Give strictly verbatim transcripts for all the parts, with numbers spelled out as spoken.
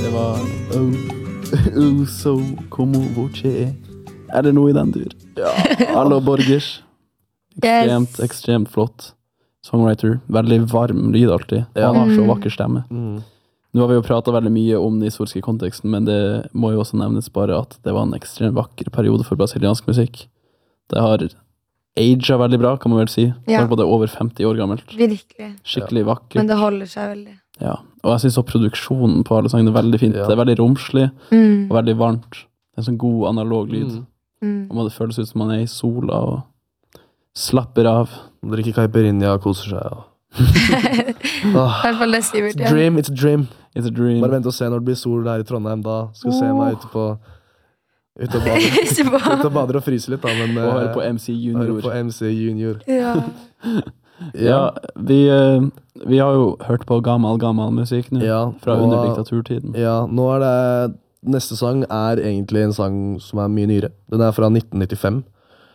Det var oh, oh so como voce. Er det noe i den dur? Ja. Allo Borgers. Ekstremt, Yes. ekstremt flott songwriter. Veldig varm lyd alltid. Og Ja. han har så Mm. vakker stemme. Mm. Nå har vi jo pratet veldig mye om den historiske konteksten, men det må jo også nevnes bare at det var en ekstremt vakker periode for brasiliansk musikk. Det har aget veldig bra, kan man vel si. Ja. Det var både over femti år gammelt. Virkelig. Skikkelig vakkert. Men det holder seg veldig. Ja. Og jeg synes også produksjonen på alle sangene er veldig fint. Ja. Det er veldig romslig Mm. og veldig varmt. Det er en sånn god analog lyd. Mm. Mm. Og det føles ut som man er i sola og slapper av. Drikker caipirinha og koser seg. Ja. I hvert fall det Sivert, It's a ja. dream, it's a dream. It's a dream. Bare vent og se når det blir sol der i Trondheim. Da skal du se meg ute på ute og bader, Ikke på- ute og bader og fryser litt, da. Men Og høre eh, på M C høre Junior. på M C Junior. Ja. Ja, vi, eh, vi har jo hørt på gammel, gammel musikk nå. Ja, Fra og- under diktaturtiden. Ja, nå er det neste sang er egentlig en sang som er mye nyere. Den er fra nitten nittifem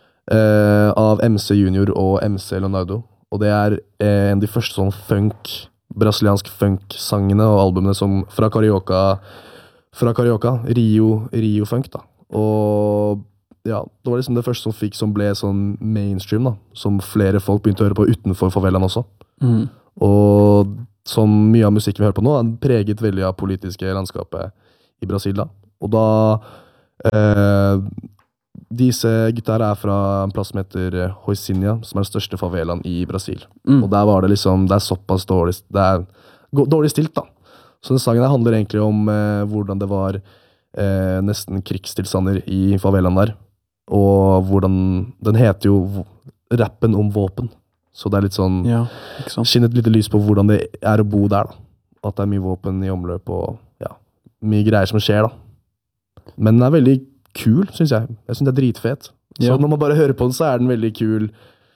eh, av M C Junior og M C Leonardo. Og det er eh, en av de første sånn funk, brasiliansk funk-sangene og albumene som fra Carioca, fra Carioca, Rio, Rio Funk, da. Og ja, det var liksom det første som fikk som ble sånn mainstream, da. Som flere folk begynte å høre på utenfor favelaen også. Mm. Og som mye av musikken vi hører på nå, er preget veldig av politiske landskapet i Brasil, da. Og da eh, disse gutta her er fra en plass som heter Hoisinha, som er den største favelaen i Brasil. Mm. Og der var det liksom, det er såpass dårlig, det er gå- dårlig stilt, da. Så den sangen her handler egentlig om eh, hvordan det var eh, nesten krigstilstander i favelaen der. Og hvordan, den heter jo v- rappen om våpen. Så det er litt sånn, Ja, ikke sant? skinner et lite lys på hvordan det er å bo der, da. At det er mye våpen i omløp og ja, mye greier som skjer, da. Men den er veldig kul, synes jeg. Jeg synes det er dritfet. Så Ja. når man bare hører på den, så er den veldig kul.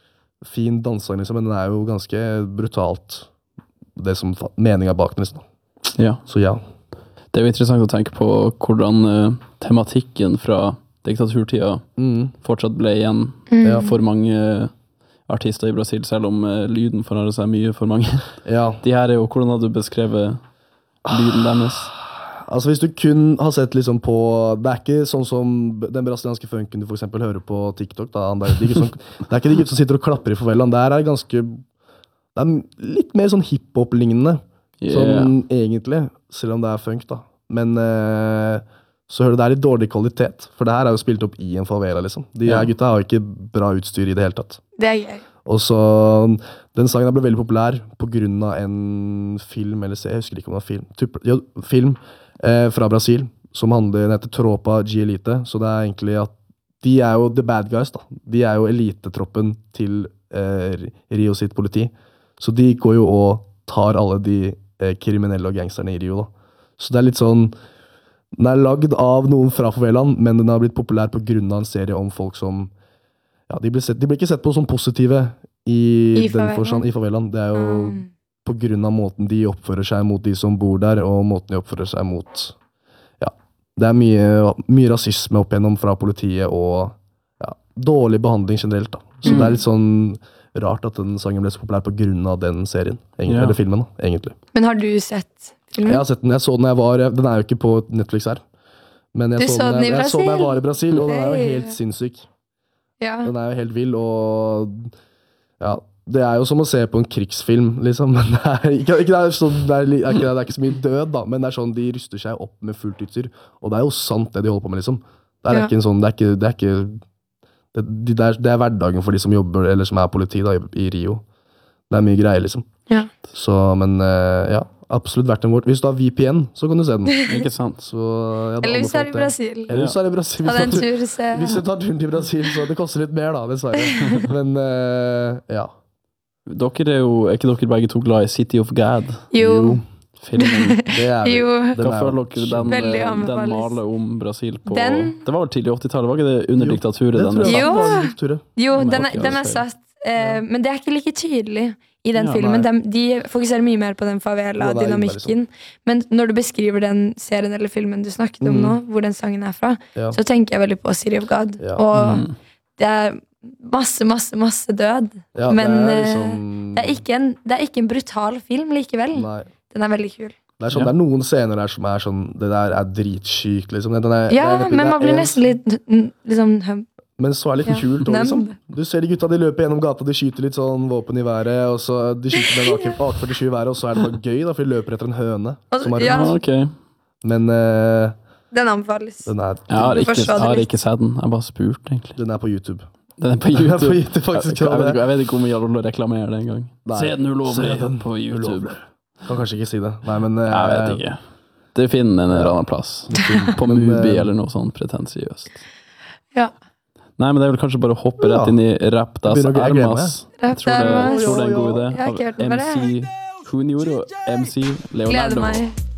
Fin dansesang, liksom, men den er jo ganske brutalt. Det som fa- meningen bak den, liksom. Ja. Så ja. Det er jo interessant å tenke på hvordan eh, tematikken fra diktaturtida Mm. fortsatt ble igjen Mm. Ja. for mange artister i Brasil, selv om eh, lyden forandrer seg mye for mange. Ja. De her er jo, hvordan hadde du beskrevet lyden deres? Altså hvis du kun har sett liksom på, det er ikke sånn som den brasilianske funken du for eksempel hører på TikTok, da. Det er, de som, det er ikke de gutter som sitter og klapper i favelaen. Det her er ganske, det er litt mer sånn hiphop-lignende, Yeah. sånn egentlig, selv om det er funk, da. Men eh, så hører du det er litt dårlig kvalitet, for det her er jo spilt opp i en favela, liksom. De Ja. her gutta har jo ikke bra utstyr i det hele tatt. Det er gøy. Og så, den sangen ble veldig populær på grunn av en film, eller se, jeg husker ikke om det var film, typ, ja, film eh, fra Brasil, som handler, den heter Tropa de Elite, så det er egentlig at de er jo the bad guys, da. De er jo elitetroppen til eh, Rio sitt politi. Så de går jo og tar alle de eh, kriminelle og gangsterne i Rio, da. Så det er litt sånn, den er lagd av noen fra favelaen, men den har blitt populær på grunn av en serie om folk som, ja, de blir, sett, de blir ikke sett på som positive i, I den favelaen. forstand, i favelaen. Det er jo Mm. på grunn av måten de oppfører seg mot de som bor der, og måten de oppfører seg mot, ja, det er mye, mye rasisme opp igjennom fra politiet, og ja, dårlig behandling generelt, da. Så Mm. det er litt sånn rart at den sangen ble så populær på grunn av den serien, egentlig, Ja. eller filmen, da, egentlig. Men har du sett filmen? Jeg har sett den, jeg så den jeg var, den er jo ikke på Netflix her, men jeg, Du så, så den, den i jeg, jeg så den jeg Brasil? var i Brasil, og den er jo Hey. helt sinnssyk. Ja. Den er jo helt vill, og ja, det er jo som å se på en krigsfilm, liksom. Men det er ikke, ikke, det er sånn, det er, li- er ikke, det er ikke så mye død, da, men det er sånn, de ruster seg opp med fullt utstyr. Og det er jo sant det de holder på med, liksom. Det er Ja. ikke en sånn, det er ikke, det er ikke det, de- det, er, det er hverdagen for de som jobber, eller som er politi da, i, i Rio. Det er mye greier, liksom. Ja. Så, men eh, ja, absolutt verdt en vårt. Hvis du har V P N, så kan du se den. Ikke sant? Så, jeg hadde Eller hvis du er i anbefalt det. Brasil. Eller hvis du er i Brasil. Ta hvis den du- tur, se. hvis du tar turen til Brasil, så det koster litt mer da, dessverre. Men, eh, ja. Dere er jo, er ikke dere begge to glad i City of God? Jo. Filmen. Det er vi. Jo. Den Hva er- føler dere den, Veldig eh, den anbefales. maler om Brasil på Den- Det var vel tidlig åttitallet, var ikke det under Jo, diktaturet? Det den tror jeg er Jo. faktisk var litt Ture. Jo, Men den er, ok, den er ok. satt. Eh, men det er ikke like tydelig i den Ja, filmen. nei. De, de fokuserer mye mer på den Ja, det er favela-dynamikken. Men når du beskriver den serien eller filmen du snakket om Mm. nå, hvor den sangen er fra, Ja. så tenker jeg veldig på City of God. Ja. Og Mm. det er masse, masse, masse død. Ja, Men det er eh, liksom... det, er ikke en, det er ikke en brutal film likevel. Nei. Den er veldig kul. Det er, sånn, Ja. det er noen scener der som er sånn Det der er dritsykt, liksom. Den er, Ja, det er, men man det er blir en- nesten litt mm, liksom høm- Men så er det litt Ja. kult også, liksom. Nem. Du ser de gutta de løper gjennom gata, de skyter litt sånn våpen i været, og så de skyter med en A K førtisju i været, og så er det bare gøy, da, for de løper etter en høne. Som har Ja. rødt. Ah, ok. Men eh, Den anbefales. den, er, Jeg har Du ikke, forstår det jeg har litt. ikke sett den. Jeg har bare spurt, egentlig. den er på YouTube. Den er på Den er YouTube. på YouTube, faktisk. Jeg, jeg, vet ikke, jeg vet ikke om vi har lov til å reklamere det engang. Nei. Se den ulovlig Se den på YouTube. ulovlig. Kan kanskje ikke si det. Nei, men eh, Jeg vet ikke. Det finner en eller annen plass. På Men, Mubi eh, eller noe sånn pretensiøst. Ja. Nei, men det er vel kanskje bare å hoppe rett Ja. inn i Rap Das Begynner å glede meg. Armas. Jeg tror det, Rap Das tror det er en god idé. Jeg har ikke hørt den Av før, M C Junior og M C Gleder Leonardo. meg.